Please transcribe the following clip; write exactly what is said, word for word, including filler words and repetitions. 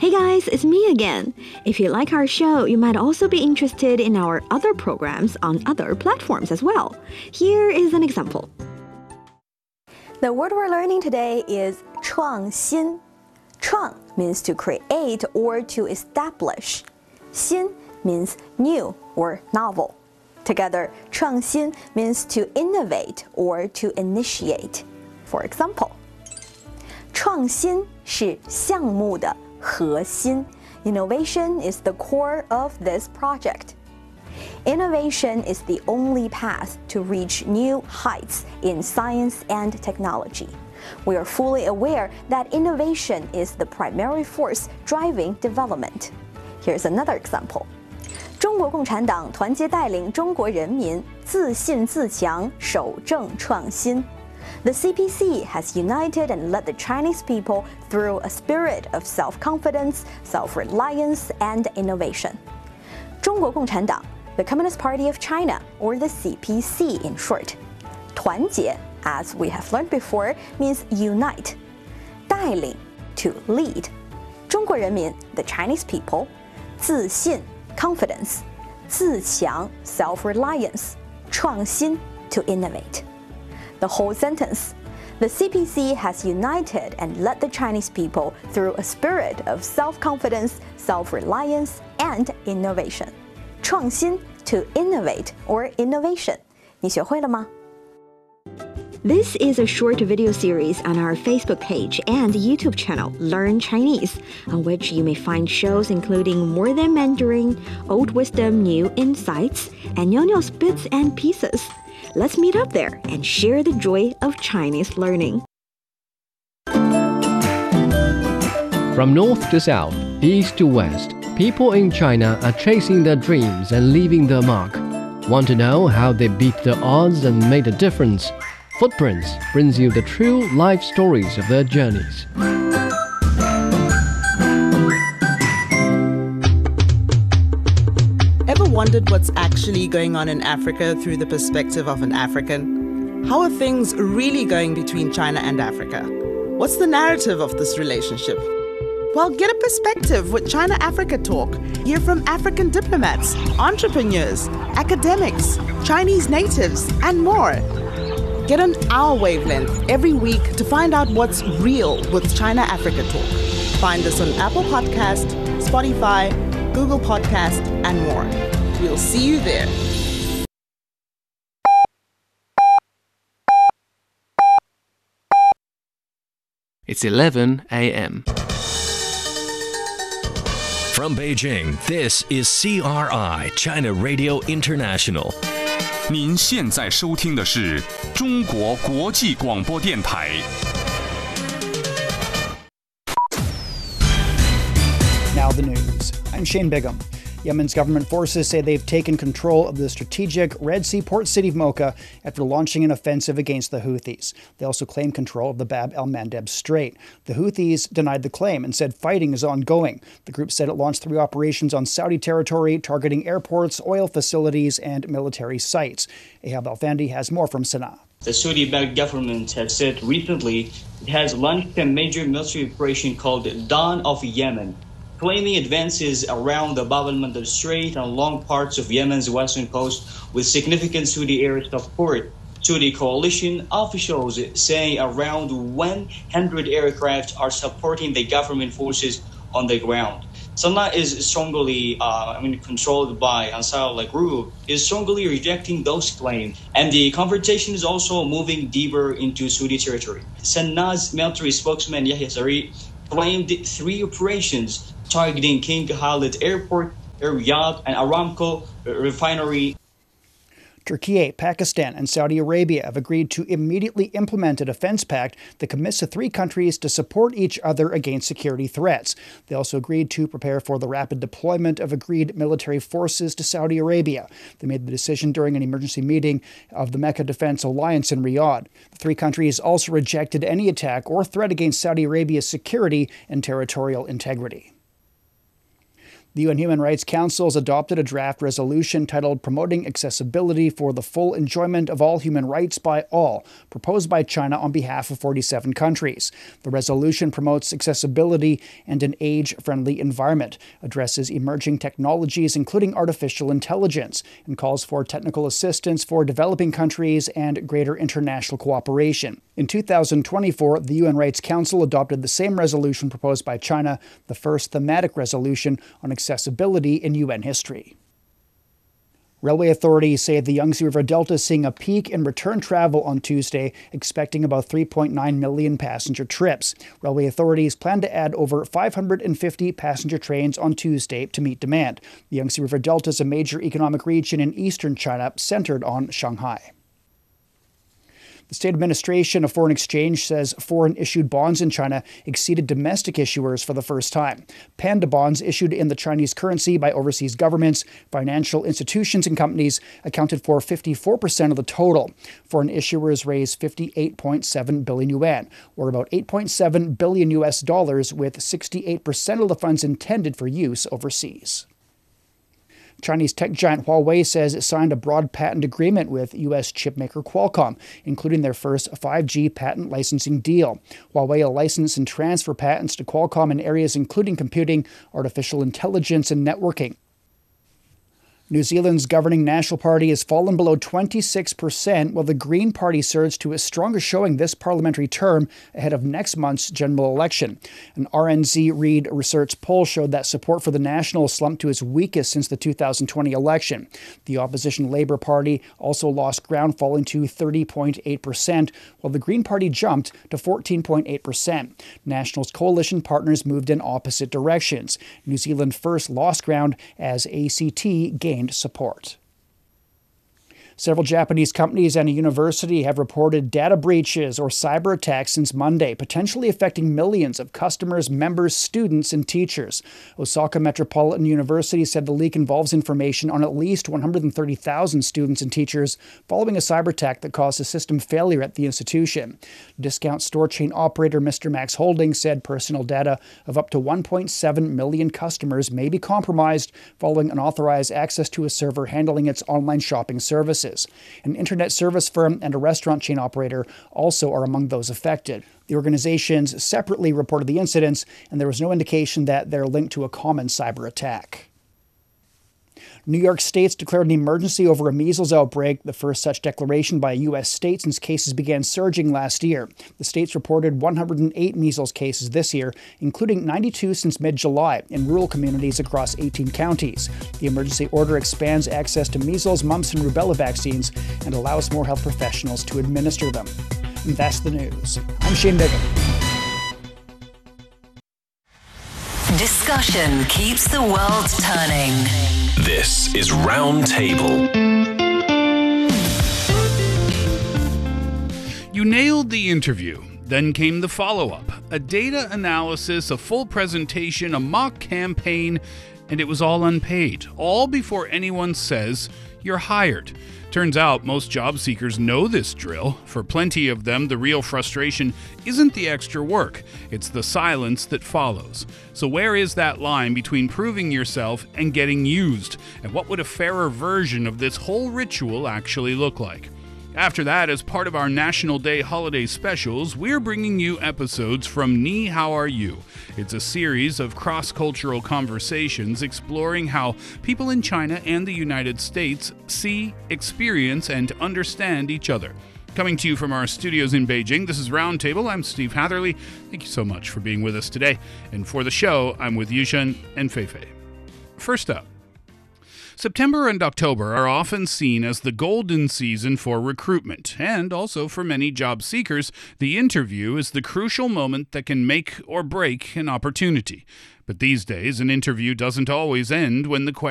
Hey guys, it's me again. If you like our show, you might also be interested in our other programs on other platforms as well. Here is an example. The word we're learning today is 创新. 创 means to create or to establish. 新 means new or novel. Together, 创新 means to innovate or to initiate. For example, 创新是项目的核心. Innovation is the core of this project. Innovation is the only path to reach new heights in science and technology. We are fully aware that innovation is the primary force driving development. Here's another example. 中国共产党团结带领中国人民自信自强，守正创新。The C P C has united and led the Chinese people through a spirit of self-confidence, self-reliance, and innovation. 中国共产党 the Communist Party of China, or the C P C in short. 团结 as we have learned before, means unite. 带领 to lead. 中国人民 the Chinese people. 自信 confidence. 自强 self-reliance. 创新 to innovate. The whole sentence. The C P C has united and led the Chinese people through a spirit of self-confidence, self-reliance, and innovation. 创新 to innovate or innovation. 你学会了吗? This is a short video series on our Facebook page and YouTube channel, Learn Chinese, on which you may find shows including More Than Mandarin, Old Wisdom, New Insights, and Nyo-Nyo's Bits and Pieces. Let's meet up there and share the joy of Chinese learning. From north to south, east to west, people in China are chasing their dreams and leaving their mark. Want to know how they beat the odds and made a difference? Footprints brings you the true life stories of their journeys. Ever wondered what's actually going on in Africa through the perspective of an African? How are things really going between China and Africa? What's the narrative of this relationship? Well, get a perspective with China Africa Talk. Hear from African diplomats, entrepreneurs, academics, Chinese natives, and more. Get on our wavelength every week to find out what's real with China Africa Talk. Find us on Apple Podcast, Spotify, Google Podcast, and more. We'll see you there. It's eleven a m From Beijing, this is C R I, China Radio International. 您现在收听的是中国国际广播电台。 Now the news. I'm Shane Bigham. Yemen's government forces say they've taken control of the strategic Red Sea port city of Mocha after launching an offensive against the Houthis. They also claim control of the Bab el-Mandeb Strait. The Houthis denied the claim and said fighting is ongoing. The group said it launched three operations on Saudi territory, targeting airports, oil facilities, and military sites. Ehab Alfandi has more from Sana'a. The Saudi-backed government has said recently it has launched a major military operation called Dawn of Yemen, claiming advances around the Bab el-Mandeb Strait and along parts of Yemen's western coast with significant Saudi air support. Saudi coalition officials say around one hundred aircraft are supporting the government forces on the ground. Sana'a is strongly, uh, I mean, controlled by Ansar Allah group, is strongly rejecting those claims, and the confrontation is also moving deeper into Saudi territory. Sana'a's military spokesman Yahya Sari claimed three operations targeting King Khalid Airport, Riyadh, and Aramco refinery. Turkey, Pakistan, and Saudi Arabia have agreed to immediately implement a defense pact that commits the three countries to support each other against security threats. They also agreed to prepare for the rapid deployment of agreed military forces to Saudi Arabia. They made the decision during an emergency meeting of the Mecca Defense Alliance in Riyadh. The three countries also rejected any attack or threat against Saudi Arabia's security and territorial integrity. The U N Human Rights Council has adopted a draft resolution titled Promoting Accessibility for the Full Enjoyment of All Human Rights by All, proposed by China on behalf of forty-seven countries. The resolution promotes accessibility and an age-friendly environment, addresses emerging technologies including artificial intelligence, and calls for technical assistance for developing countries and greater international cooperation. In two thousand twenty-four, the U N Rights Council adopted the same resolution proposed by China, the first thematic resolution on accessibility in U N history. Railway authorities say the Yangtze River Delta is seeing a peak in return travel on Tuesday, expecting about three point nine million passenger trips. Railway authorities plan to add over five hundred fifty passenger trains on Tuesday to meet demand. The Yangtze River Delta is a major economic region in eastern China, centered on Shanghai. The State Administration of Foreign Exchange says foreign-issued bonds in China exceeded domestic issuers for the first time. Panda bonds issued in the Chinese currency by overseas governments, financial institutions, and companies accounted for fifty-four percent of the total. Foreign issuers raised fifty-eight point seven billion yuan, or about eight point seven billion U S dollars, with sixty-eight percent of the funds intended for use overseas. Chinese tech giant Huawei says it signed a broad patent agreement with U S chipmaker Qualcomm, including their first five G patent licensing deal. Huawei will license and transfer patents to Qualcomm in areas including computing, artificial intelligence, and networking. New Zealand's governing National Party has fallen below twenty-six percent, while the Green Party surged to its strongest showing this parliamentary term ahead of next month's general election. An R N Z Reid research poll showed that support for the Nationals slumped to its weakest since the two thousand twenty election. The opposition Labour Party also lost ground, falling to thirty point eight percent, while the Green Party jumped to fourteen point eight percent. Nationals' coalition partners moved in opposite directions. New Zealand First lost ground as A C T gained support. Several Japanese companies and a university have reported data breaches or cyber attacks since Monday, potentially affecting millions of customers, members, students, and teachers. Osaka Metropolitan University said the leak involves information on at least one hundred thirty thousand students and teachers following a cyber attack that caused a system failure at the institution. Discount store chain operator Mister Max Holdings said personal data of up to one point seven million customers may be compromised following unauthorized access to a server handling its online shopping services. An internet service firm and a restaurant chain operator also are among those affected. The organizations separately reported the incidents, and there was no indication that they're linked to a common cyber attack. New York State's declared an emergency over a measles outbreak, the first such declaration by a U S state since cases began surging last year. The state's reported one hundred eight measles cases this year, including ninety-two since mid-July, in rural communities across eighteen counties. The emergency order expands access to measles, mumps, and rubella vaccines and allows more health professionals to administer them. And that's the news. I'm Shane Bigham. Discussion keeps the world turning. This is Roundtable. You nailed the interview. Then came the follow-up, a data analysis, a full presentation, a mock campaign, and it was all unpaid, all before anyone says you're hired. Turns out most job seekers know this drill. For plenty of them, the real frustration isn't the extra work, it's the silence that follows. So where is that line between proving yourself and getting used? And what would a fairer version of this whole ritual actually look like? After that, as part of our National Day holiday specials, we're bringing you episodes from Ni How Are You? It's a series of cross-cultural conversations exploring how people in China and the United States see, experience, and understand each other. Coming to you from our studios in Beijing, this is Roundtable. I'm Steve Hatherley. Thank you so much for being with us today. And for the show, I'm with Yushen and Feifei. First up, September and October are often seen as the golden season for recruitment, and also for many job seekers, the interview is the crucial moment that can make or break an opportunity. But these days, an interview doesn't always end when the question